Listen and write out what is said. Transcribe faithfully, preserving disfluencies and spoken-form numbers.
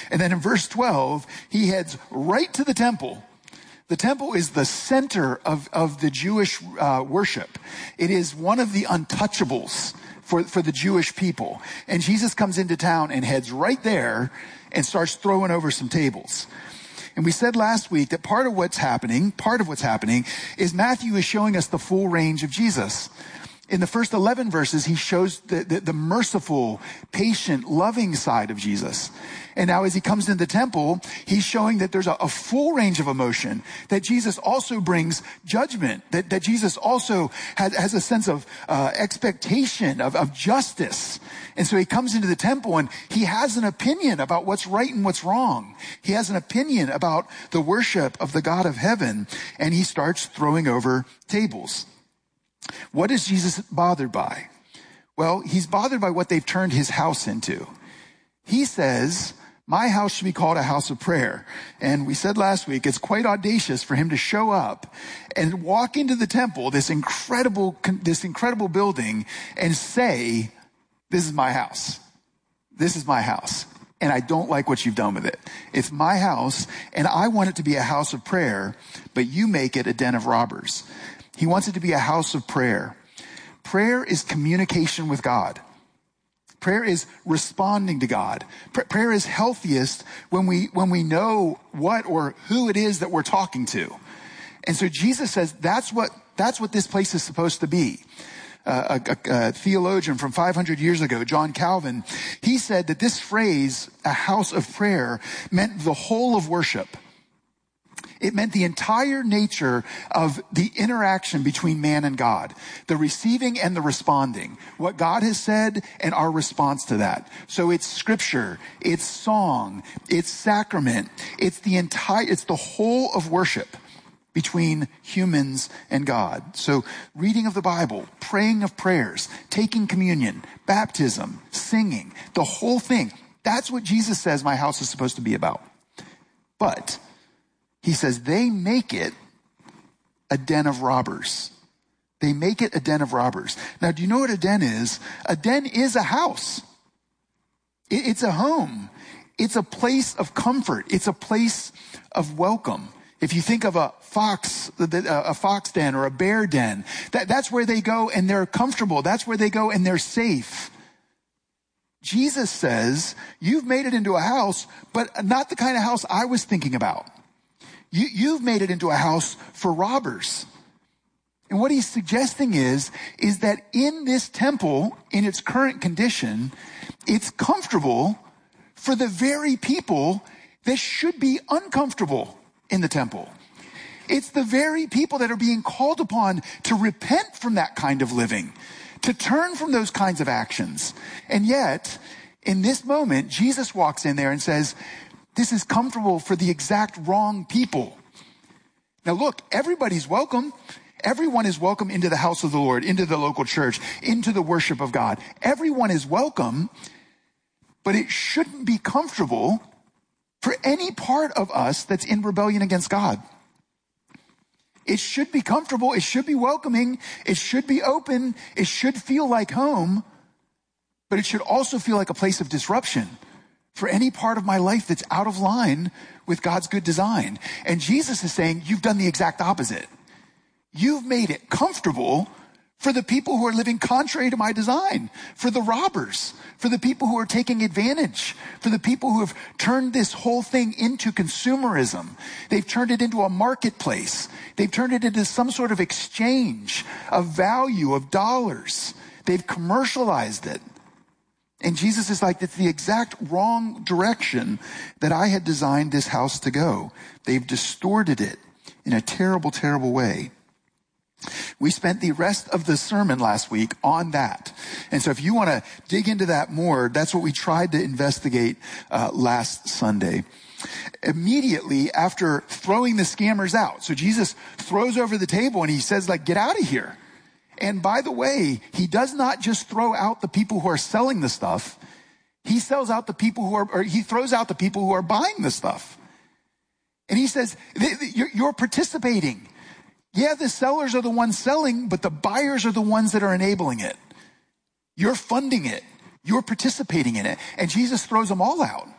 And then in verse twelve, he heads right to the temple. The temple is the center of, of the Jewish uh, worship. It is one of the untouchables for, for the Jewish people. And Jesus comes into town and heads right there and starts throwing over some tables. And we said last week that part of what's happening, part of what's happening is Matthew is showing us the full range of Jesus. In the first eleven verses, he shows the, the, the merciful, patient, loving side of Jesus. And now as he comes into the temple, he's showing that there's a, a full range of emotion, that Jesus also brings judgment, that, that Jesus also has, has a sense of uh, expectation, of, of justice. And so he comes into the temple and he has an opinion about what's right and what's wrong. He has an opinion about the worship of the God of heaven, and he starts throwing over tables. What is Jesus bothered by? Well, he's bothered by what they've turned his house into. He says, my house should be called a house of prayer. And we said last week, it's quite audacious for him to show up and walk into the temple, this incredible, this incredible building, and say, this is my house. This is my house. And I don't like what you've done with it. It's my house, and I want it to be a house of prayer, but you make it a den of robbers. He wants it to be a house of prayer. Prayer is communication with God. Prayer is responding to God. Pr- prayer is healthiest when we, when we know what or who it is that we're talking to. And so Jesus says that's what, that's what this place is supposed to be. Uh, a, a, a theologian from five hundred years ago, John Calvin, he said that this phrase, a house of prayer, meant the whole of worship. It meant the entire nature of the interaction between man and God, the receiving and the responding, what God has said and our response to that. So it's scripture, it's song, it's sacrament, it's the entire, it's the whole of worship between humans and God. So reading of the Bible, praying of prayers, taking communion, baptism, singing, the whole thing. That's what Jesus says my house is supposed to be about. But he says they make it a den of robbers. They make it a den of robbers. Now, do you know what a den is? A den is a house. It's a home. It's a place of comfort. It's a place of welcome. If you think of a fox, a fox den or a bear den, that, that's where they go and they're comfortable. That's where they go and they're safe. Jesus says, you've made it into a house, but not the kind of house I was thinking about. You, you've made it into a house for robbers. And what he's suggesting is, is that in this temple, in its current condition, it's comfortable for the very people that should be uncomfortable in the temple. It's the very people that are being called upon to repent from that kind of living, to turn from those kinds of actions. And yet, in this moment, Jesus walks in there and says, this is comfortable for the exact wrong people. Now look, everybody's welcome. Everyone is welcome into the house of the Lord, into the local church, into the worship of God. Everyone is welcome, but it shouldn't be comfortable for any part of us that's in rebellion against God. It should be comfortable. It should be welcoming. It should be open. It should feel like home, but it should also feel like a place of disruption for any part of my life that's out of line with God's good design. And Jesus is saying, you've done the exact opposite. You've made it comfortable for the people who are living contrary to my design, for the robbers, for the people who are taking advantage, for the people who have turned this whole thing into consumerism. They've turned it into a marketplace. They've turned it into some sort of exchange of value, of dollars. They've commercialized it. And Jesus is like, it's the exact wrong direction that I had designed this house to go. They've distorted it in a terrible, terrible way. We spent the rest of the sermon last week on that. And so if you want to dig into that more, that's what we tried to investigate uh, last Sunday. Immediately after throwing the scammers out, so Jesus throws over the table and he says, like, get out of here. And by the way, he does not just throw out the people who are selling the stuff. He sells out the people who are, or he throws out the people who are buying the stuff. And he says, you're participating. Yeah, the sellers are the ones selling, but the buyers are the ones that are enabling it. You're funding it. You're participating in it. And Jesus throws them all out.